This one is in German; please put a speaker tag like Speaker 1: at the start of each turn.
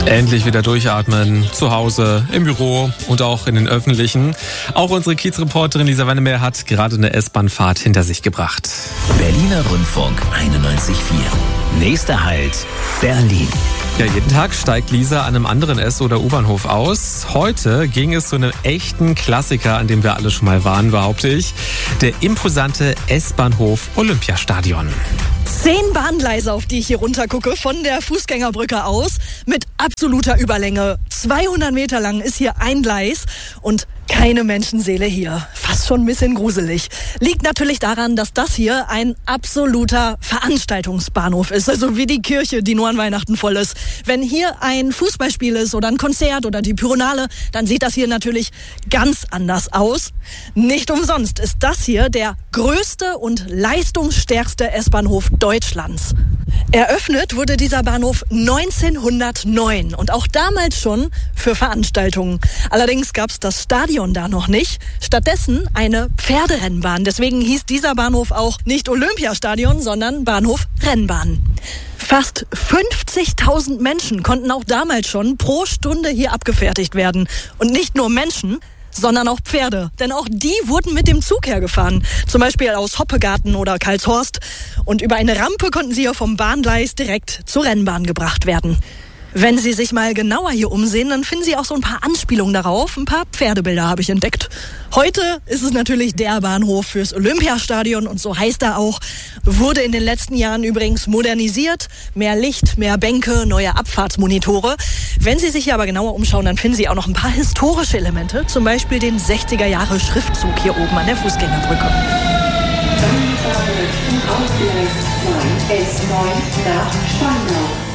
Speaker 1: Endlich wieder durchatmen, zu Hause, im Büro und auch in den Öffentlichen. Auch unsere Kiezreporterin Lisa Wennemeyer hat gerade eine S-Bahn-Fahrt hinter sich gebracht.
Speaker 2: Berliner Rundfunk 91.4. Nächster Halt, Berlin.
Speaker 1: Ja, jeden Tag steigt Lisa an einem anderen S- oder U-Bahnhof aus. Heute ging es zu einem echten Klassiker, an dem wir alle schon mal waren, behaupte ich. Der imposante S-Bahnhof Olympiastadion.
Speaker 3: 10 Bahngleise, auf die ich hier runter gucke, von der Fußgängerbrücke aus, mit absoluter Überlänge. 200 Meter lang ist hier ein Gleis und keine Menschenseele hier. Fast schon ein bisschen gruselig. Liegt natürlich daran, dass das hier ein absoluter Veranstaltungsbahnhof ist. Also wie die Kirche, die nur an Weihnachten voll ist. Wenn hier ein Fußballspiel ist oder ein Konzert oder die Pyronale, dann sieht das hier natürlich ganz anders aus. Nicht umsonst ist das hier der größte und leistungsstärkste S-Bahnhof Deutschlands. Eröffnet wurde dieser Bahnhof 1909 und auch damals schon für Veranstaltungen. Allerdings gab es das Stadion da noch nicht. Stattdessen eine Pferderennbahn. Deswegen hieß dieser Bahnhof auch nicht Olympiastadion, sondern Bahnhof Rennbahn. Fast 50.000 Menschen konnten auch damals schon pro Stunde hier abgefertigt werden. Und nicht nur Menschen, sondern auch Pferde. Denn auch die wurden mit dem Zug hergefahren. Zum Beispiel aus Hoppegarten oder Karlshorst. Und über eine Rampe konnten sie hier vom Bahngleis direkt zur Rennbahn gebracht werden. Wenn Sie sich mal genauer hier umsehen, dann finden Sie auch so ein paar Anspielungen darauf. Ein paar Pferdebilder habe ich entdeckt. Heute ist es natürlich der Bahnhof fürs Olympiastadion und so heißt er auch. Wurde in den letzten Jahren übrigens modernisiert. Mehr Licht, mehr Bänke, neue Abfahrtsmonitore. Wenn Sie sich hier aber genauer umschauen, dann finden Sie auch noch ein paar historische Elemente. Zum Beispiel den 60er-Jahre-Schriftzug hier oben an der Fußgängerbrücke.
Speaker 4: S9 nach Spandau.